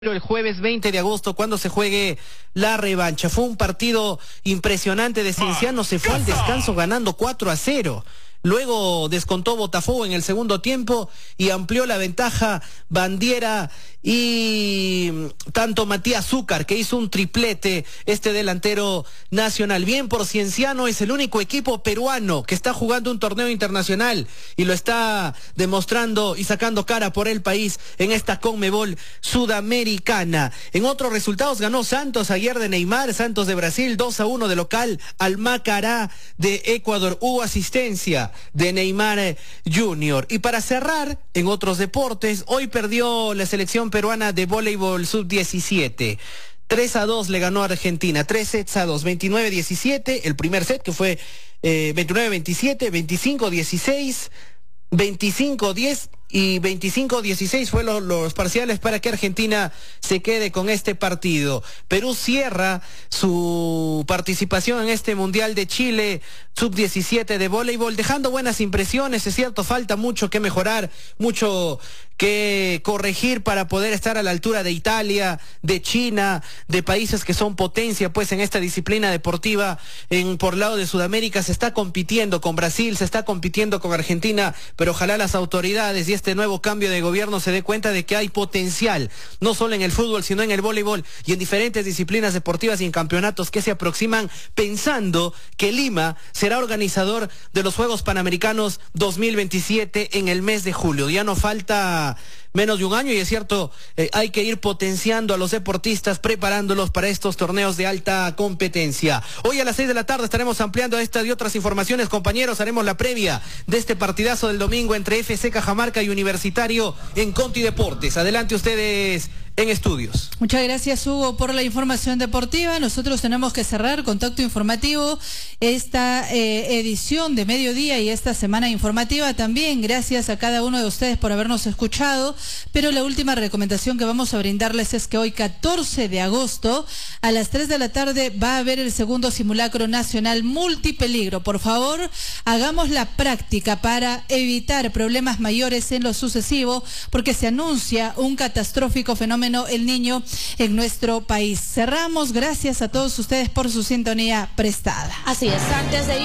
El jueves 20 de agosto, cuando se juegue la revancha. Fue un partido impresionante de Cienciano, se fue al descanso ganando 4-0. Luego descontó Botafogo en el segundo tiempo y amplió la ventaja Bandiera y tanto Matías Zúcar, que hizo un triplete, este delantero nacional. Bien por Cienciano, es el único equipo peruano que está jugando un torneo internacional y lo está demostrando y sacando cara por el país en esta Conmebol Sudamericana. En otros resultados ganó Santos ayer de Neymar, Santos de Brasil 2-1 de local al Macará de Ecuador. Hubo asistencia de Neymar Jr. Y para cerrar, en otros deportes, hoy perdió la selección peruana de voleibol sub-17. 3-2 le ganó a Argentina, 3-2, 29-17, el primer set que fue 29-27, 25-16, 25-10 y 25-16 fue los parciales para que Argentina se quede con este partido. Perú cierra su participación en este Mundial de Chile sub-17 de voleibol, dejando buenas impresiones. Es cierto, falta mucho que mejorar, mucho que corregir para poder estar a la altura de Italia, de China, de países que son potencia pues en esta disciplina deportiva. Por lado de Sudamérica se está compitiendo con Brasil, se está compitiendo con Argentina, pero ojalá las autoridades y este nuevo cambio de gobierno se dé cuenta de que hay potencial, no solo en el fútbol, sino en el voleibol y en diferentes disciplinas deportivas y en campeonatos que se aproximan, pensando que Lima será organizador de los Juegos Panamericanos 2027 en el mes de julio. Ya no falta menos de un año y es cierto, hay que ir potenciando a los deportistas, preparándolos para estos torneos de alta competencia. Hoy a las 6 de la tarde estaremos ampliando esta y otras informaciones, compañeros. Haremos la previa de este partidazo del domingo entre FC Cajamarca y Universitario en Conti Deportes. Adelante ustedes en estudios. Muchas gracias, Hugo, por la información deportiva. Nosotros tenemos que cerrar Contacto Informativo, esta edición de mediodía y esta semana informativa también. Gracias a cada uno de ustedes por habernos escuchado, pero la última recomendación que vamos a brindarles es que hoy 14 de agosto a las 3 de la tarde va a haber el segundo simulacro nacional multipeligro. Por favor, hagamos la práctica para evitar problemas mayores en lo sucesivo, porque se anuncia un catastrófico fenómeno El Niño en nuestro país. Cerramos, gracias a todos ustedes por su sintonía prestada. Así es, antes de